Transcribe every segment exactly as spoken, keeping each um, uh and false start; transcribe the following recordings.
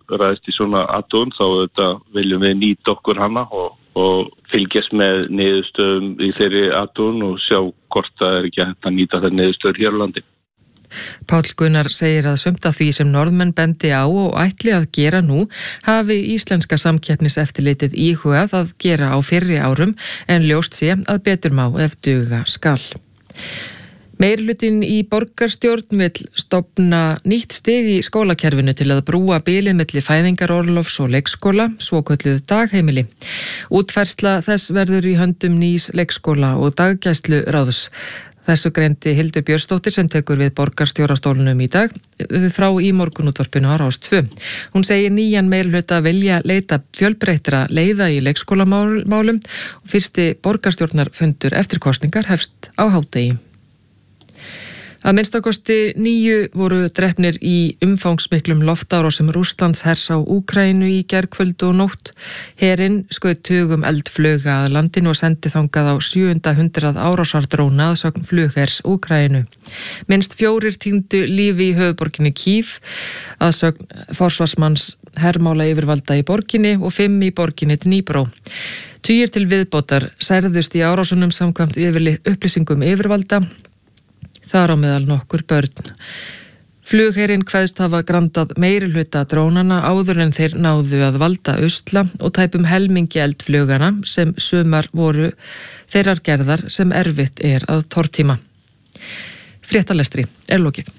ræðist í svona athugun þá þetta viljum við nýta okkur hana og, og fylgjast með niðurstöðum í þeirri athugun og sjá hvort það er ekki hægt að nýta þær niðurstöður hér á landi. Páll Gunnar segir að sumt af því sem Norðmenn bendi á og ætli að gera nú hafi íslenska samkeppniseftirlitið íhugað að gera á fyrri árum en ljóst sé að betur má ef duga skal. Meirihlutin í borgarstjórn vill stofna nýtt stig í skólakerfinu til að brúa bilið milli fæðingarorlofs og leikskóla, svokölluð dagheimili. Útfærsla þess verður í höndum nýs leikskóla og daggæsluráðs. Þessu greindi Hildur Björnsdóttir sem tekur við borgarstjórastólunum í dag frá í morgunútvarpinu á Rás tvö. Hún segir nýjan meirihluta vilja leita fjölbreyttra leiða í leikskólamálum og fyrsti borgarstjórnarfundur eftir kosningar hefst á hádegi. Að minnstakosti níu voru drepnir í umfangsmiklum loftárásum Rússlands hers á Úkraínu í gærkvöld og nótt. Herinn skaut tugum eldfluga að landinu og sendi þangað á sjöunda hundrað árásardróna að sögn flughers Úkraínu. Minnst fjórir týndu lífi í höfuðborginni Kív að sögn forsvarsmanns hermála yfirvalda í borginni og fimm í borginni Dnípró. Tugir til viðbótar særðust í árásunum samkvæmt upplýsingum yfirvalda. Þar á meðal nokkur börn. Flugherinn kveðst hafa grandað meirihluta drónana áður en þeir náðu að valda usla og tæpum helmingi eldflugana sem sumar voru þeirrar gerðar sem erfitt er að tortíma. Fréttalestri er lokið.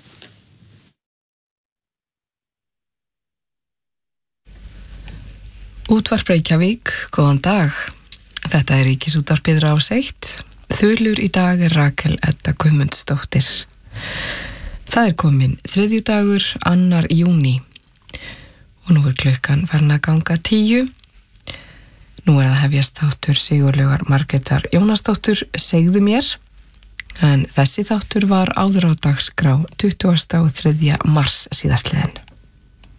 Útvarp Reykjavík, góðan dag. Þetta er Ríkisútvarpið Rás eitt. Þulur í dag er Rakel Edda Guðmundsdóttir. Það er komin þriðjudagur, annar júní og nú er klukkan farin að ganga tíu. Nú er það hefjast þáttur Sigurlaugar Margrétar Jónasdóttur Segðu mér, en þessi þáttur var áður á dagskrá tuttugasta og þriðja mars síðastliðinn.